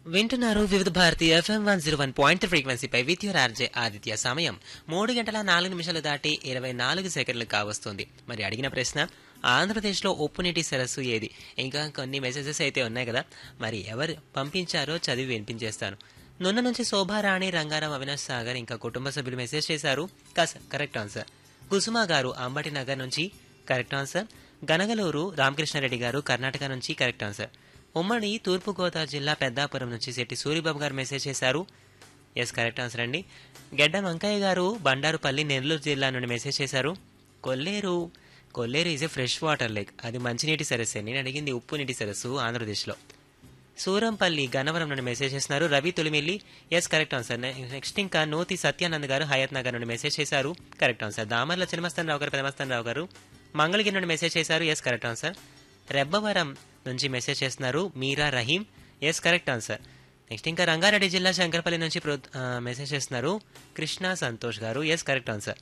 వింటున్నారు వివిధ Bharati FM 101.3 ఫ్రీక్వెన్సీపై with your RJ Aditya. సమయం 3 గంటల 4 నిమిషాలు దాటి 24 సెకండ్లు కావస్తుంది. మరి అడిగిన ప్రశ్న, ఆంధ్రప్రదేశ్లో ఉప్పు నీటి సరస్సు ఏది? ఇంకా కొన్ని మెసేజెస్ అయితే ఉన్నాయి కదా, మరి ఎవరు పంపించారో చదివి వినిపించేస్తాను. నున్న నుంచి శోభారాణి, రంగారాం, అవినాష్ సాగర్ ఇంకా కుటుంబ సభ్యులు మెసేజ్ చేశారు. Correct answer. కుసుమ గారు అంబటి నగర్ నుంచి కరెక్ట్ ఆన్సర్. గనగలూరు రామకృష్ణారెడ్డి గారు కర్ణాటక నుంచి కరెక్ట్ ఆన్సర్. ఉమ్మడి తూర్పుగోదావరి జిల్లా పెద్దాపురం నుంచి శెట్టి సూరిబాబు గారు మెసేజ్ చేశారు. ఎస్, కరెక్ట్ ఆన్సర్ అండి. గెడ్డం వెంకయ్య గారు బండారుపల్లి నెల్లూరు జిల్లా నుండి మెసేజ్ చేశారు. కొల్లేరు is a fresh water lake, అది మంచినీటి సరస్సే. నేను అడిగింది ఉప్పు నీటి సరస్సు ఆంధ్రప్రదేశ్లో. సూరంపల్లి గన్నవరం నుండి మెసేజ్ చేస్తున్నారు Ravi తొలిమిల్లి. Yes, correct answer. Next ఇంకా నోతి సత్యానంద్ గారు హయత్ నగర్ నుండి మెసేజ్ చేశారు. Correct answer. దామర్ల చినమస్తాన్ రావు గారు, పెదమస్తాన్ రావు గారు మంగళగిరి నుండి మెసేజ్ చేశారు. Yes, correct answer. రెబ్బవరం నుంచి మెసేజ్ చేస్తున్నారు మీరా Rahim. Yes, correct answer. Next ఇంకా రంగారెడ్డి జిల్లా శంకరపల్లి నుంచి మెసేజ్ చేస్తున్నారు కృష్ణ సంతోష్ గారు. Yes, correct answer.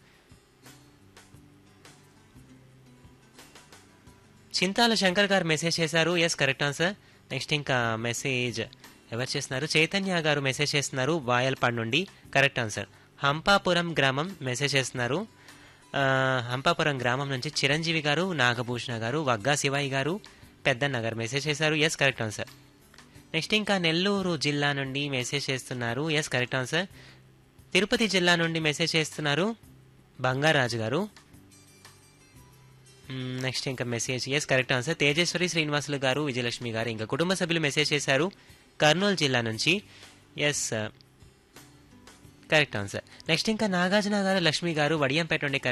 Chintala Shankar గారు మెసేజ్ చేశారు. Yes, correct answer. నెక్స్ట్ ఇంకా మెసేజ్ ఎవరు చేస్తున్నారు, చైతన్య గారు మెసేజ్ చేస్తున్నారు వాయల్పాడ్ నుండి. Correct answer. హంపాపురం గ్రామం మెసేజ్ చేస్తున్నారు. హంపాపురం గ్రామం నుంచి చిరంజీవి గారు, నాగభూషణ గారు, వగ్గా శివయ్య గారు పెద్దన్న గారు మెసేజ్ చేశారు. Yes, correct answer. నెక్స్ట్ ఇంకా నెల్లూరు జిల్లా నుండి మెసేజ్ చేస్తున్నారు. Yes, correct answer. తిరుపతి జిల్లా నుండి మెసేజ్ చేస్తున్నారు బంగారాజు గారు. నెక్స్ట్ ఇంకా message yes, correct answer. Tejeswari Srinivasulu గారు, విజయలక్ష్మి గారు ఇంకా కుటుంబ సభ్యులు మెసేజ్ చేశారు కర్నూలు జిల్లా నుంచి. Yes, correct answer. నెక్స్ట్ ఇంకా నాగార్జున గారు, లక్ష్మి గారు వడియంపేట నుండి